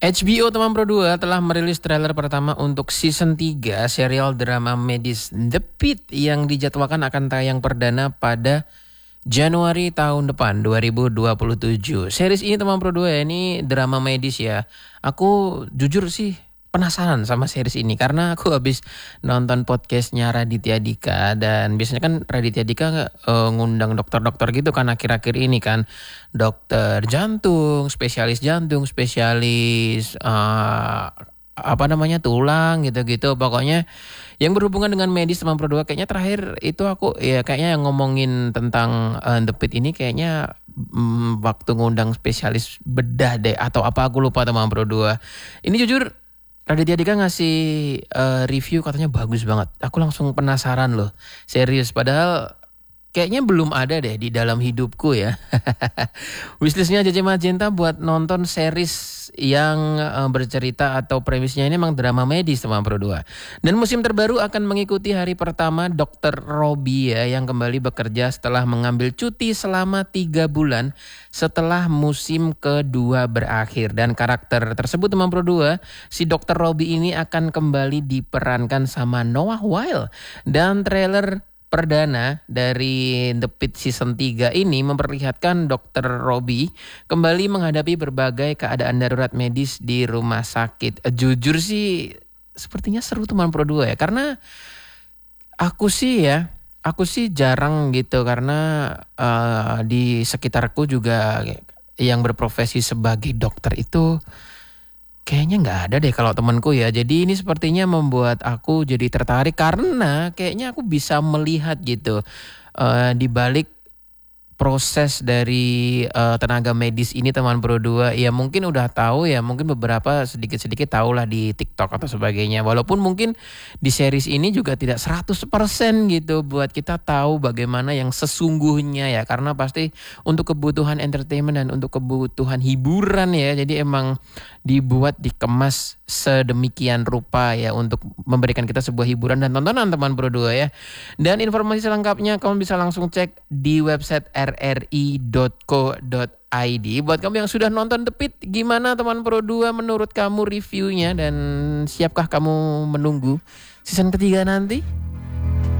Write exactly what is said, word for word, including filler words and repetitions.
H B O teman Pro dua telah merilis trailer pertama untuk season tiga serial drama medis The Pitt yang dijadwalkan akan tayang perdana pada Januari tahun depan dua ribu dua puluh tujuh. Series ini teman Pro dua ya, ini drama medis ya. Aku jujur sih penasaran sama series ini karena aku habis nonton podcastnya Raditya Dika, dan biasanya kan Raditya Dika uh, ngundang dokter-dokter gitu kan akhir-akhir ini kan, dokter jantung, spesialis jantung, spesialis uh, apa namanya tulang gitu-gitu, pokoknya yang berhubungan dengan medis teman Pro dua. Kayaknya terakhir itu aku ya kayaknya yang ngomongin tentang uh, The Pitt ini kayaknya um, waktu ngundang spesialis bedah deh atau apa, aku lupa teman Pro dua. Ini jujur Raditya Dika ngasih uh, review katanya bagus banget. Aku langsung penasaran loh. Serius, padahal kayaknya belum ada deh di dalam hidupku ya. Wishlistnya J J Magenta buat nonton series yang uh, bercerita atau premisnya ini memang drama medis teman Pro dua. Dan musim terbaru akan mengikuti hari pertama dokter Robbie ya, yang kembali bekerja setelah mengambil cuti selama tiga bulan setelah musim kedua berakhir. Dan karakter tersebut teman Pro dua, si dokter Robbie ini akan kembali diperankan sama Noah Wyle. Dan trailer perdana dari The Pitt season tiga ini memperlihatkan dokter Robbie kembali menghadapi berbagai keadaan darurat medis di rumah sakit. Jujur sih sepertinya seru teman Pro dua ya, karena aku sih ya Aku sih jarang gitu, karena uh, di sekitarku juga yang berprofesi sebagai dokter itu kayaknya nggak ada deh kalau temanku ya. Jadi ini sepertinya membuat aku jadi tertarik karena kayaknya aku bisa melihat gitu uh, di balik proses dari uh, tenaga medis ini teman Pro dua. Ya mungkin udah tahu ya, mungkin beberapa sedikit-sedikit tahu lah di TikTok atau sebagainya. Walaupun mungkin di series ini juga tidak seratus persen gitu buat kita tahu bagaimana yang sesungguhnya ya. Karena pasti untuk kebutuhan entertainment dan untuk kebutuhan hiburan ya. Jadi emang dibuat, dikemas sedemikian rupa ya untuk memberikan kita sebuah hiburan dan tontonan teman Pro dua ya. Dan informasi selengkapnya kamu bisa langsung cek di website r r i dot co dot i d. Buat kamu yang sudah nonton The Pitt, gimana teman Pro dua menurut kamu reviewnya, dan siapkah kamu menunggu season ketiga nanti?